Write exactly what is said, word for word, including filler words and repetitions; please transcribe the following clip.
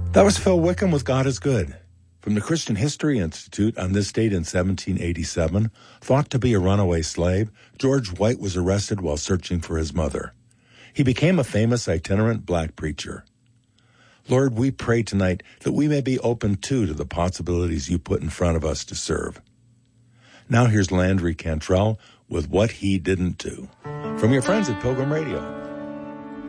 That was Phil Wickham with God is Good. From the Christian History Institute, on this date in seventeen eighty-seven, thought to be a runaway slave, George White was arrested while searching for his mother. He became a famous itinerant black preacher. Lord, we pray tonight that we may be open, too, to the possibilities you put in front of us to serve. Now here's Landry Cantrell with What He Didn't Do. From your friends at Pilgrim Radio.